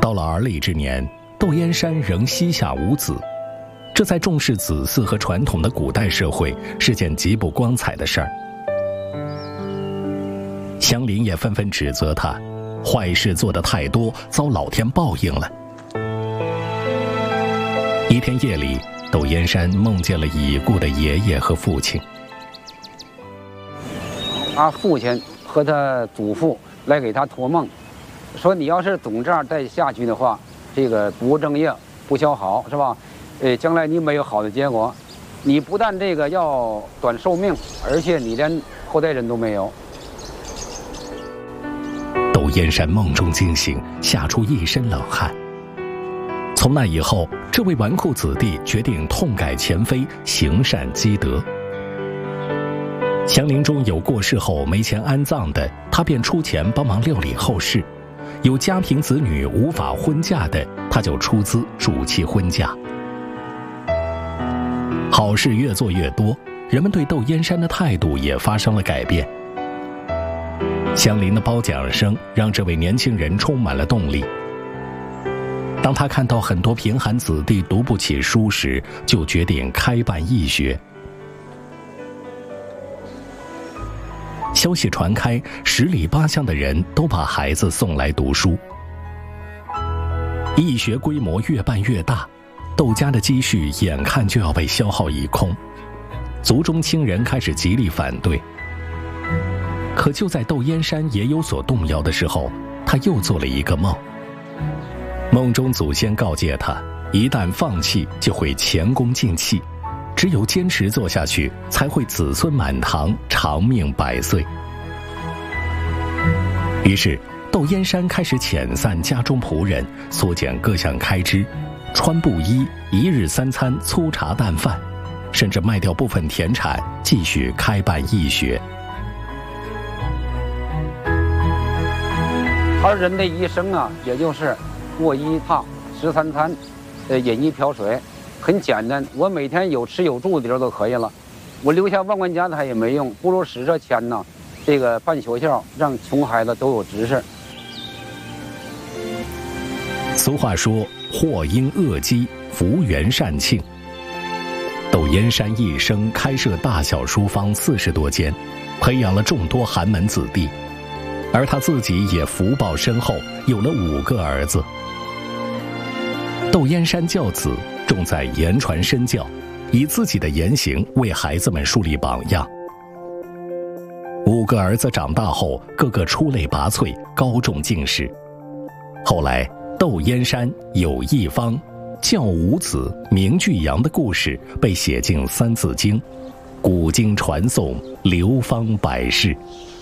到了而立之年，窦燕山仍膝下无子，这在重视子嗣和传统的古代社会是件极不光彩的事儿。乡邻也纷纷指责他，坏事做得太多，遭老天报应了。一天夜里，窦燕山梦见了已故的爷爷和父亲。 他父亲和他祖父来给他托梦，说你要是总这样再下去的话，这个不务正业，不孝好，是吧？将来你没有好的结果，你不但这个要短寿命，而且你连后代人都没有。 窦燕山梦中惊醒，吓出一身冷汗。从那以后，这位纨绔子弟决定痛改前非，行善积德。乡邻中有过世后没钱安葬的，他便出钱帮忙料理后事；有家贫子女无法婚嫁的，他就出资助其婚嫁。好事越做越多，人们对窦燕山的态度也发生了改变。乡邻的褒奖声让这位年轻人充满了动力。当他看到很多贫寒子弟读不起书时，就决定开办义学。消息传开，十里八乡的人都把孩子送来读书。义学规模越办越大，窦家的积蓄眼看就要被消耗一空，族中亲人开始极力反对。可就在窦燕山也有所动摇的时候，他又做了一个梦。梦中祖先告诫他，一旦放弃就会前功尽弃，只有坚持做下去，才会子孙满堂，长命百岁。于是窦燕山开始遣散家中仆人，缩减各项开支，穿布衣，一日三餐粗茶淡饭，甚至卖掉部分田产，继续开办义学。 而人的一生啊，也就是过一趟13餐，饮一瓢水，很简单。我每天有吃有住的地儿都可以了，我留下万贯家财也没用，不如使这钱呢，这个办学校，让穷孩子都有知识。 俗话说，祸因恶积，福缘善庆。窦燕山一生开设大小书坊40多间，培养了众多寒门子弟，而他自己也福报深厚，有了5个儿子。窦燕山教子重在言传身教，以自己的言行为孩子们树立榜样。5个儿子长大后，个个出类拔萃，高中进士。后来窦燕山、有一方、教五子、名俱扬的故事被写进《三字经》，古今传颂，流芳百世。